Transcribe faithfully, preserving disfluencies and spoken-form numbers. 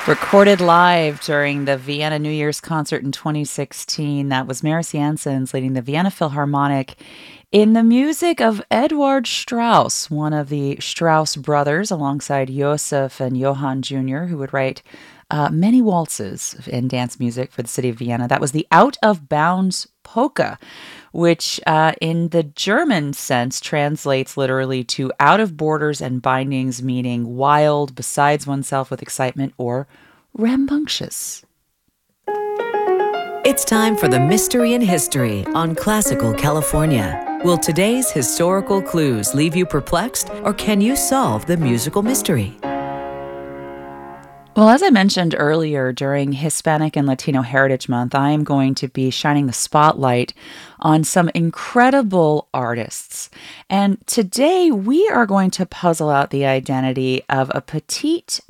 Recorded live during the Vienna New Year's concert in twenty sixteen. That was Maris Janssens leading the Vienna Philharmonic in the music of Eduard Strauss, one of the Strauss brothers, alongside Joseph and Johann Junior, who would write uh, many waltzes in dance music for the city of Vienna. That was the Out of Bounds Polka, which uh, in the German sense translates literally to out of borders and bindings, meaning wild, besides oneself with excitement, or rambunctious. It's time for the Mystery in History on Classical California. Will today's historical clues leave you perplexed, or can you solve the musical mystery? Well, as I mentioned earlier, during Hispanic and Latino Heritage Month, I am going to be shining the spotlight on some incredible artists. And today we are going to puzzle out the identity of a petite